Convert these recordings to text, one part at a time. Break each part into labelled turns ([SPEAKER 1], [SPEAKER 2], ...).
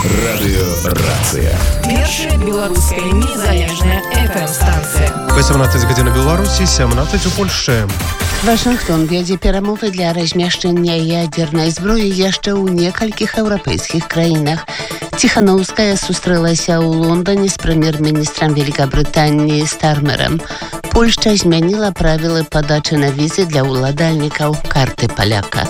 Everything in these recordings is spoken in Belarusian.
[SPEAKER 1] Радыёрацыя.
[SPEAKER 2] Першая беларуская незалежная FM-станція.
[SPEAKER 3] 18 гадзін у Беларусі, 17 у Польшчы.
[SPEAKER 4] Вашингтон вядзе перамовы для размяшчэння ядзернай зброі яшчэ ў некалькіх еўрапейскіх краінах. Ціханаўская сустрэлася ў Лондоне з прэм'ер-міністрам Великабрытаніі Стармерам. Польшча змяніла правілы падачы на візы для ўладальнікаў карты паляка.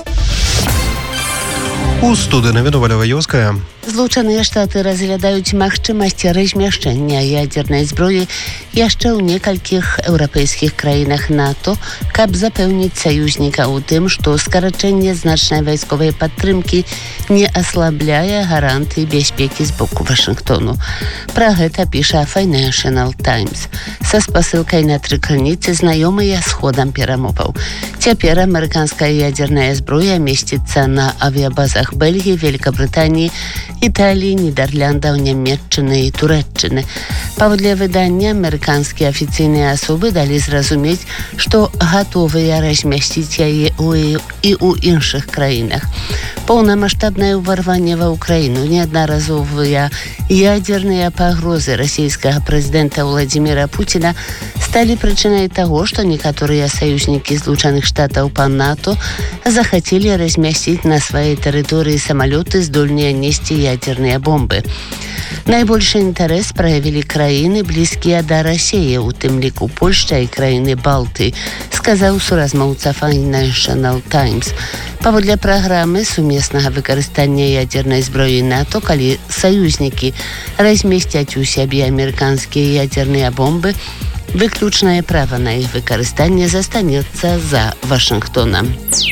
[SPEAKER 3] У студыі наведувала Ваёўская.
[SPEAKER 4] Злучаныя Штаты разглядаюць магчымасць размяшчэння ядзернай зброі яшчэ ў некалькіх еўрапейскіх краінах НАТО, каб запэўніць саюзніка ў тым, што скарачэнне значнай вайсковай падтрымкі не аслабляе гарантыі бяспекі з боку Вашынгтону. Пра гэта піша Financial Times са спасылкай на 3 крыніцы, знаёмыя з ходам перамоваў. Цяпер амерыканская ядзерная зброя месціцца на авіябазах Бельгіі, Великабрытаніі, Італіі, Нідерландаў, Нямецчыны і Турэччыны. Паводле выдання, амерыканскія афіцыйныя асобы далі зразумець, што гатовыя размясціць яе і ў іншых краінах. Поўнамаштабнае ўварванне ва ўкраіну, неаднаразовыя ядзерныя пагрозы расійскага прэзідэнта Владзіміра Пуціна сталі прычынай таго, што некаторыя саюзнікі Злучаных Штатаў па НАТО захацелі размясціць на сваёй тэрыторыі самалёты, здольныя несці ядзерныя бомбы. Найбольшы інтарэс праявілі краіны, блізкія да Расіі, у тым ліку Польшча і краіны Балтыі, сказаў суразмоўца Financial Times. Паводле праграмы сумеснага выкарыстання ядзернай зброі НАТО, калі саюзнікі размесцяць у сябе амерыканскія ядзерныя бомбы, выключнае права на іх выкарыстанне застанецца за Вашынгтонам.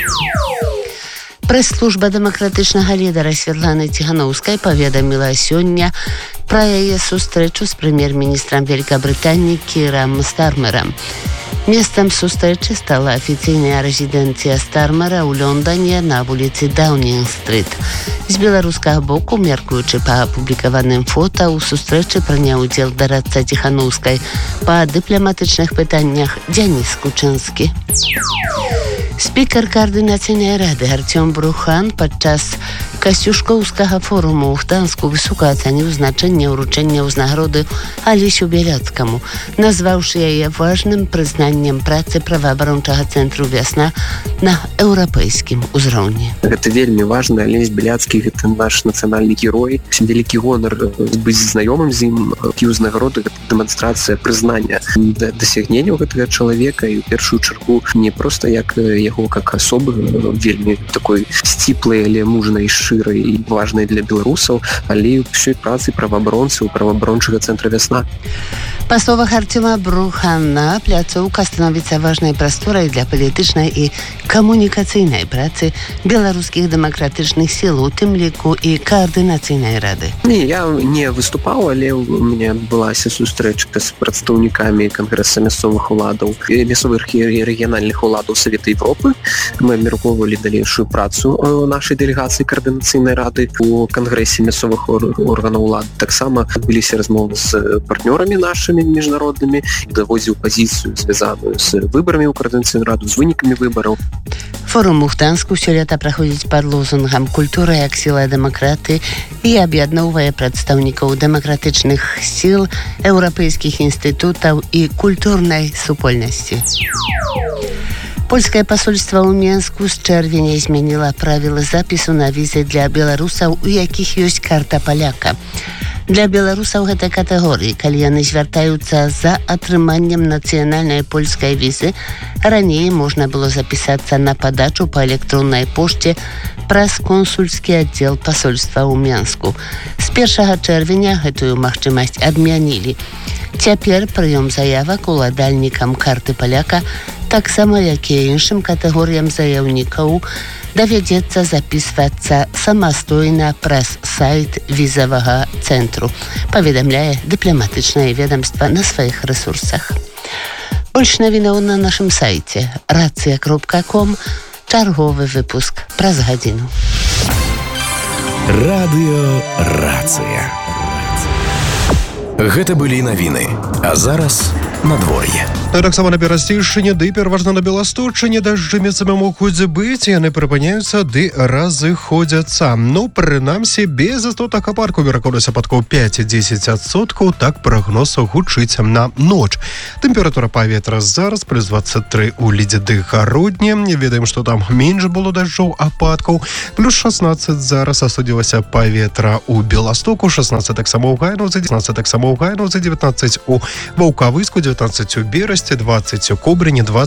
[SPEAKER 4] Прэс-служба дэмакратычнага лідара Святланы Ціханаўскай паведаміла сёння пра яе сустрэчу з прэм'ер-міністрам Великабрытаніі Кірам Стармерам. Месцам сустрэчы стала афіцыйная рэзідэнцыя Стармера ў Лондоне на вуліцы Даунінг-стрыт. З беларускага боку, меркуючы па апублікаваным фота, у сустрэчы прыняў удзел дарадца Ціханаўскай па дыпламатычных пытаннях Дзяніс Кучынскі. Спікер Коаардынацыйнай рады Артём Брухан падчас Касцюшкоўскага форуму ў Гданску высока ацаніў значэнне ўручэння ўзнагароды Алесю Бяляцкаму, назваўшы яе важным прызнаннем працы праваабарончага цэнтру «Вясна» на еўрапейскім узроўні.
[SPEAKER 5] Гэта вельмі важна. Алесь Бяляцкі — гэта наш нацыянальны герой. Вялікі гонар быць знаёмым з ім. І ўзнагароды — гэта дэманстрацыя прызнання дасягненняў гэтага чалавека, і ў першую чаргу не проста як яго как асобы, вельмі такой сціплай, але мужнай, шчырай і важнай для беларусаў, але і ўсёй працы праваабаронцаў праваабарончага цэнтра «Вясна».
[SPEAKER 4] Па словах Артёма Брухана, пляцоўка становіцца важнай прасторай для палітычнай і камунікацыйнай працы беларускіх дэмакратычных сіл, у тым ліку і Коаардынацыйнай рады.
[SPEAKER 5] Не, я не выступаў, але у мяне адбылася сустрэчка з прадстаўнікамі кангрэса мясцовых уладаў, мясцовых і рэгіянальных уладаў Савета Европы. Мы абмяркоўвалі далейшую працу нашай дэлегацыі Коаардынацыйнай рады у кангрэсе мясцовых органаў улады. Таксама адбыліся размовы з партнёрамі нашымі міжнароднымі, даводзіў пазіцыю, звязаную з выбарамі ў Коаардынацыйную раду, з вынікамі выбараў.
[SPEAKER 4] Форум у Гданску сёлета праходзіць пад лозунгам «Культура як сіла дэмакраты» і аб'ядноўвае прадстаўнікаў дэмакратычных сіл, еўрапейскіх інстытутаў і культурнай супольнасці. Польскае пасольства ў Менску з чэрвеня змяніла правілы запісу на візы для беларусаў, у якіх ёсць карта паляка. Для беларусаў гэтай катэгорыі, калі яны звяртаюцца за атрыманнем нацыянальнай польскай візы, раней можна было запісацца на падачу па электроннай пошце праз консульскі аддзел пасольства ў Менску. З 1 чэрвеня гэтую магчымасць адмянілі. Цяпер прыём заявак уладальнікам карты паляка, таксама як і іншым катэгорыям заяўнікаў, давядзецца запісвацца самастойна праз сайт візавага цэнтру, паведамляе дыпламатычнае ведамства на сваіх рэсурсах. Больш навінаў на нашым сайце racja.com. Чарговы выпуск праз гадзіну.
[SPEAKER 1] Радыёрацыя. Гэта былі навіны. А зараз надвор'е.
[SPEAKER 3] Таксама на Берасцейшчыне ды пераважна на Беласточчыне дажджы месцамі могуць быць, яны прыпыняюцца ды разыходзяцца. Прынамсі, без істотных ападкаў верагоднасць ападкаў 5-10%, так прагноз гучыць на ноч. Тэмпература паветра зараз плюс 23 у Лідзі Гародні. Ведаем, што там менш было дажджоў ападкаў. Плюс 16 зараз астудзілася паветра у Беластоку, 16 таксама ў Гайнаўцы, 19 у Ваўкавыску, 19 у Берасці, 20 у Кобрыні, 20